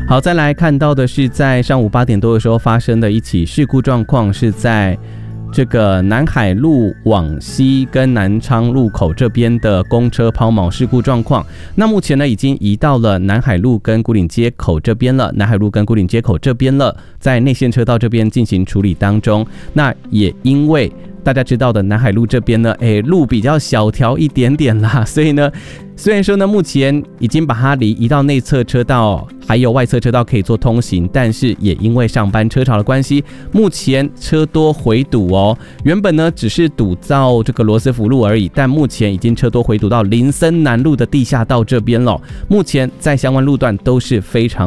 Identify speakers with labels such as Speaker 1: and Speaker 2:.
Speaker 1: 好，再来看到的是在上午8点多的时候发生的一起事故状况，是在这个南海路往西跟南昌路口这边的公车抛锚事故状况。那目前呢，已经移到了南海路跟牯岭街口这边了，在内线车道这边进行处理当中。那也因为大家知道的南海路这边呢，路比较小条一点点啦，所以呢，虽然说呢，目前已经把它移到内侧车道，还有外侧车道可以做通行，但是也因为上班车潮的关系，目前车多回堵哦。原本呢只是堵到这个罗斯福路而已，但目前已经车多回堵到林森南路的地下道这边了。目前在相关路段都是非常